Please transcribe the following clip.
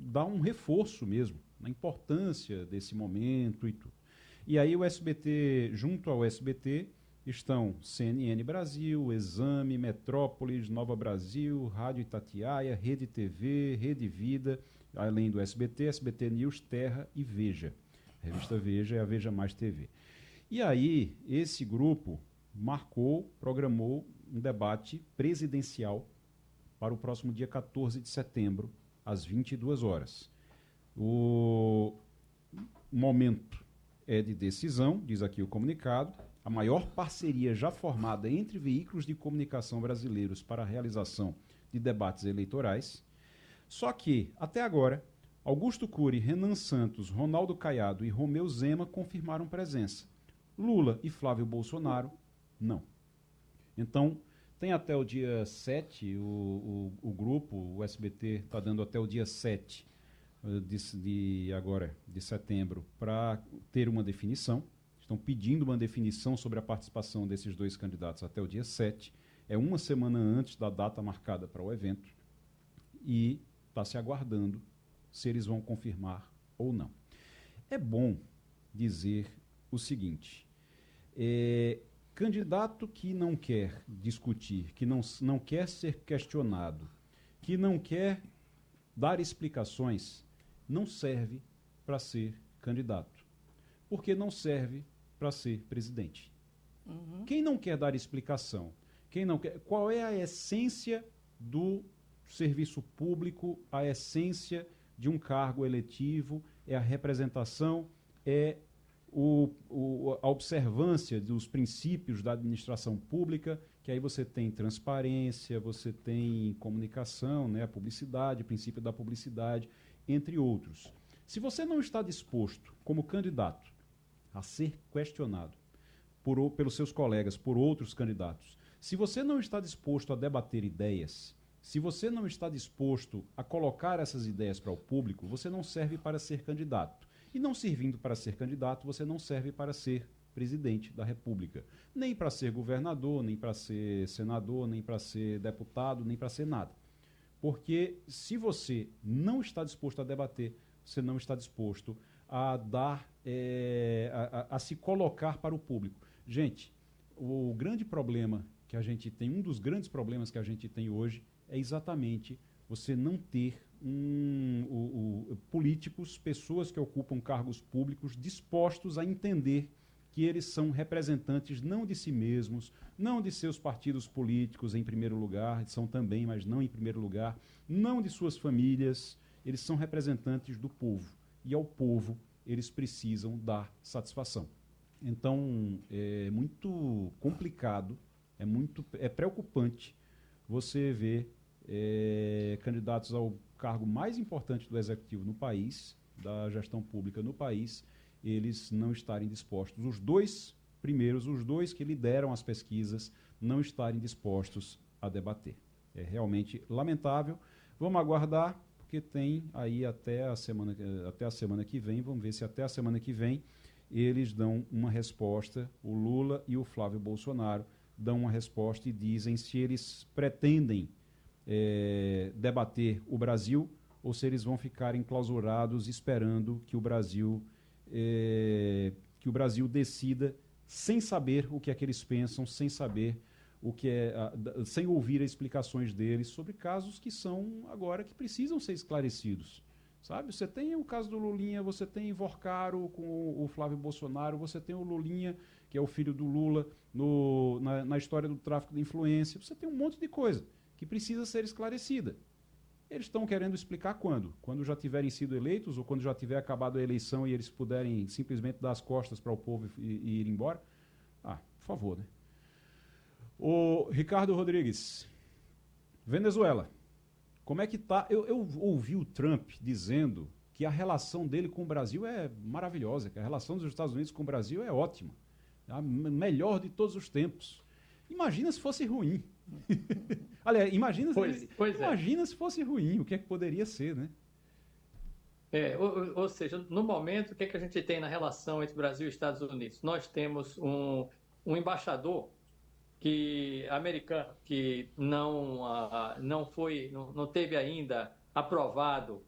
dar um reforço mesmo na importância desse momento e tudo. E aí o SBT, junto ao SBT, estão CNN Brasil, Exame, Metrópolis, Nova Brasil, Rádio Itatiaia, Rede TV, Rede Vida, além do SBT, SBT News, Terra e Veja. A revista Veja é a Veja Mais TV. E aí, esse grupo programou um debate presidencial para o próximo dia 14 de setembro, às 22 horas. O momento é de decisão, diz aqui o comunicado, a maior parceria já formada entre veículos de comunicação brasileiros para a realização de debates eleitorais. Só que, até agora, Augusto Cury, Renan Santos, Ronaldo Caiado e Romeu Zema confirmaram presença. Lula e Flávio Bolsonaro, não. Então, tem até o dia 7, o grupo, o SBT está dando até o dia 7 de setembro para ter uma definição. Estão pedindo uma definição sobre a participação desses dois candidatos até o dia 7. É uma semana antes da data marcada para o evento. E está se aguardando se eles vão confirmar ou não. É bom dizer o seguinte: candidato que não quer discutir, que não quer ser questionado, que não quer dar explicações, não serve para ser candidato. Porque não serve para ser presidente. Uhum. Quem não quer dar explicação, qual é a essência do serviço público, a essência de um cargo eletivo, é a representação, é a observância dos princípios da administração pública, que aí você tem transparência, você tem comunicação, né, a publicidade, o princípio da publicidade, entre outros. Se você não está disposto, como candidato, a ser questionado pelos seus colegas, por outros candidatos, se você não está disposto a debater ideias, se você não está disposto a colocar essas ideias para o público, você não serve para ser candidato. E não servindo para ser candidato, você não serve para ser presidente da República. Nem para ser governador, nem para ser senador, nem para ser deputado, nem para ser nada. Porque se você não está disposto a debater, você não está disposto a dar, a se colocar para o público. Gente, o grande problema que a gente tem, um dos grandes problemas que a gente tem hoje é exatamente você não ter políticos, pessoas que ocupam cargos públicos dispostos a entender que eles são representantes não de si mesmos, não de seus partidos políticos em primeiro lugar, são também, mas não em primeiro lugar, não de suas famílias, eles são representantes do povo. E ao povo eles precisam dar satisfação. Então, é muito complicado, é preocupante você ver candidatos ao cargo mais importante do executivo no país, da gestão pública no país, eles não estarem dispostos, os dois que lideram as pesquisas, não estarem dispostos a debater. É realmente lamentável. Vamos aguardar, porque tem aí até a semana que vem, vamos ver se até a semana que vem eles dão uma resposta, o Lula e o Flávio Bolsonaro dão uma resposta e dizem se eles pretendem debater o Brasil ou se eles vão ficar enclausurados esperando que o Brasil decida sem saber o que é que eles pensam, sem saber sem ouvir as explicações deles sobre casos que são agora que precisam ser esclarecidos. Sabe? Você tem o caso do Lulinha, você tem Vorcaro com o Flávio Bolsonaro, você tem o Lulinha, que é o filho do Lula, na história do tráfico de influência. Você tem um monte de coisa que precisa ser esclarecida. Eles estão querendo explicar quando? Quando já tiverem sido eleitos ou quando já tiver acabado a eleição e eles puderem simplesmente dar as costas para o povo e ir embora? Ah, por favor, né? O Ricardo Rodrigues, Venezuela. Como é que tá? Eu ouvi o Trump dizendo que a relação dele com o Brasil é maravilhosa, que a relação dos Estados Unidos com o Brasil é ótima, a melhor de todos os tempos. Imagina se fosse ruim. Aliás, imagina se fosse ruim, o que é que poderia ser, né? Ou seja, no momento, o que é que a gente tem na relação entre Brasil e Estados Unidos? Nós temos um embaixador americano que não teve ainda aprovado